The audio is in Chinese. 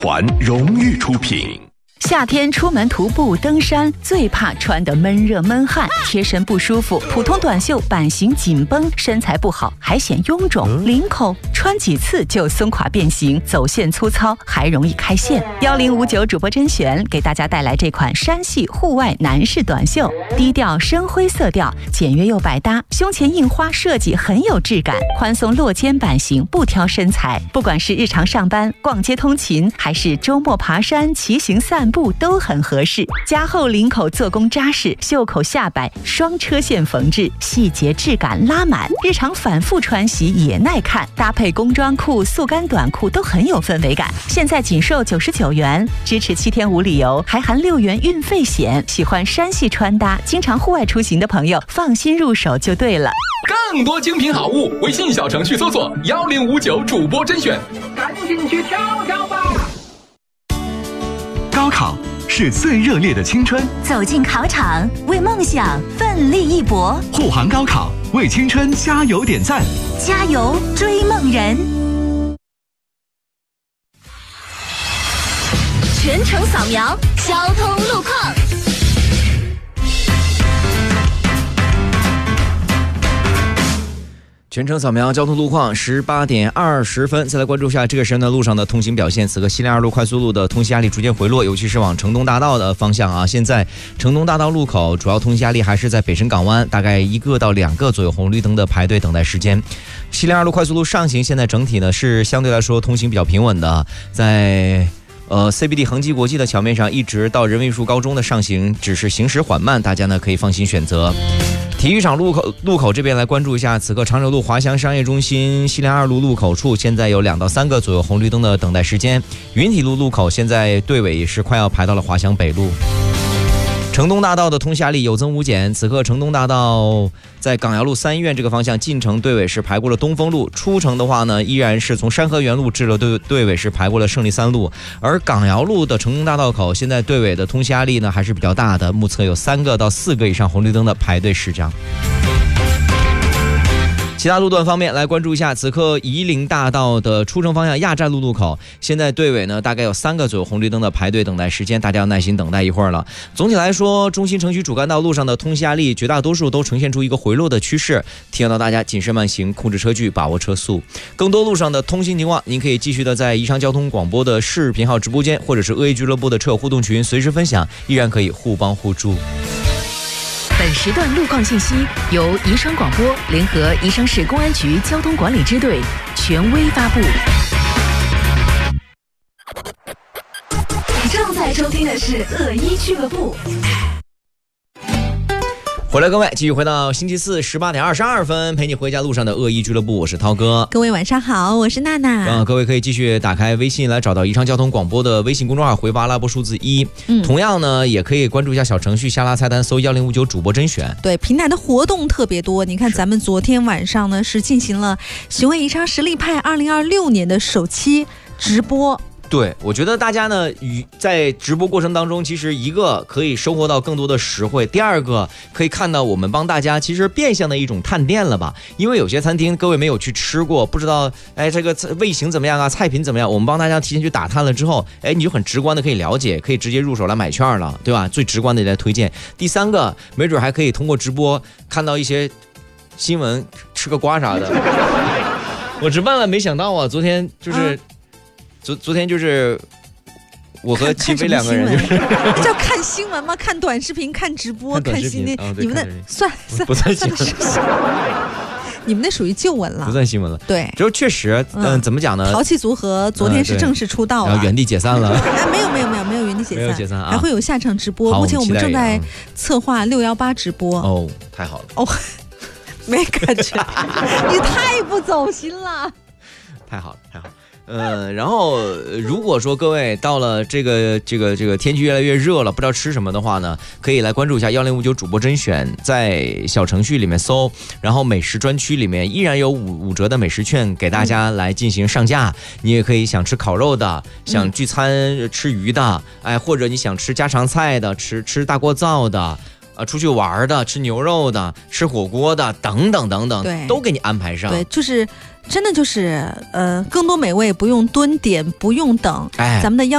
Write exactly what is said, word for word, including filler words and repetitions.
环荣誉出品。 夏天出门徒步登山，最怕穿得闷热闷汗，贴身不舒服。普通短袖版型紧绷，身材不好还显臃肿。领口穿几次就松垮变形，走线粗糙，还容易开线。幺零五九主播甄选给大家带来这款山系户外男士短袖，低调深灰色调，简约又百搭，胸前印花设计很有质感，宽松落肩版型不挑身材。不管是日常上班、逛街通勤，还是周末爬山、骑行散步，都很合适。加厚领口做工扎实，袖口下摆双车线缝制，细节质感拉满，日常反复穿洗也耐看，搭配工装裤、速干短裤都很有氛围感。现在仅售九十九元，支持七天无理由，还含六元运费险。喜欢山系穿搭、经常户外出行的朋友，放心入手就对了。 更多精品好物，微信小程序搜索幺零五九主播甄选， 赶紧去挑挑吧。 高考是最热烈的青春， 走进考场，为梦想奋力一搏。 护航高考，为青春加油点赞， 加油追梦人！全程扫描交通路况。 全程扫描交通路况，十八点二十分，再来关注一下这个时间段路上的通行表现。此刻西连二路快速路的通行压力逐渐回落，尤其是往城东大道的方向啊。现在城东大道路口主要通行压力还是在北辰港湾，大概一个到两个左右红绿灯的排队等待时间。西连二路快速路上行，现在整体呢是相对来说通行比较平稳的，在呃 C B D 恒基国际的桥面上一直到人文艺术高中的上行只是行驶缓慢，大家呢可以放心选择。体育场路口路口这边来关注一下，此刻长洲路华翔商业中心西连二路路口处现在有两到三个左右红绿灯的等待时间。云体路路口现在队尾是快要排到了华翔北路。城东大道的通行压力有增无减，此刻城东大道在港窑路三医院这个方向进城队尾是排过了东风路，出城的话呢依然是从山河园路至了队队尾是排过了胜利三路。而港窑路的城东大道口现在队尾的通行压力呢还是比较大的，目测有三个到四个以上红绿灯的排队时张。其他路段方面来关注一下，此刻夷陵大道的出城方向亚站路路口现在队尾呢大概有三个左右红绿灯的排队等待时间，大家要耐心等待一会儿了。总体来说，中心城区主干道路上的通行压力绝大多数都呈现出一个回落的趋势，提醒到大家谨慎慢行，控制车距，把握车速。更多路上的通行情况您可以继续的在宜昌交通广播的视频号直播间或者是恶意俱乐部的车友互动群随时分享，依然可以互帮互助。 本时段路况信息由宜昌广播联合宜昌市公安局交通管理支队权威发布。 你正在收听的是恶意俱乐部。 回来各位，继续回到星期四十八点二十二分，陪你回家路上的恶意俱乐部，我是涛哥。 各位晚上好，我是娜娜。 嗯，各位可以继续打开微信来找到宜昌交通广播的微信公众号，回复阿拉伯数字一。嗯，同样呢，也可以关注一下小程序，下拉菜单搜幺零五九主播甄选。 对，平台的活动特别多。你看，咱们昨天晚上呢是进行了询问宜昌实力派二零二六年的首期直播。 对，我觉得大家呢，与在直播过程当中，其实一个可以收获到更多的实惠，第二个可以看到我们帮大家其实变相的一种探店了吧。因为有些餐厅各位没有去吃过，不知道哎这个味型怎么样啊，菜品怎么样，我们帮大家提前去打探了之后，哎你就很直观的可以了解，可以直接入手来买券了，对吧？最直观的来推荐。第三个，没准还可以通过直播看到一些新闻，吃个瓜啥的。我直办了，没想到啊，昨天就是。啊昨昨天就是我和齐飞两个人，就是那叫看新闻吗？看短视频、看直播、看新闻、哦，你们的算算不算新闻？ 你们那属于旧闻了， 不算新闻了。 对， 就确实，嗯、呃，怎么讲呢？ 淘气组合昨天是正式出道了， 嗯、然后原地解散了。 哎，没有没有没有没有原地解散， 没有解散啊， 还会有下场直播。目前我们正在策划六幺八直播。 哦，太好了。 哦，没感觉，你太不走心了。 太好了，太好了。呃，然后如果说各位到了这个这个这个天气越来越热了，不知道吃什么的话呢，可以来关注一下幺零五九主播甄选，在小程序里面搜，然后美食专区里面依然有五五折的美食券给大家来进行上架。嗯、你也可以想吃烤肉的，想聚餐吃鱼的，哎，或者你想吃家常菜的，吃吃大锅灶的。呃，出去玩的，吃牛肉的，吃火锅的，等等等等， 对， 都给你安排上。 对，就是真的就是呃，更多美味不用蹲点，不用等， 哎， 咱们的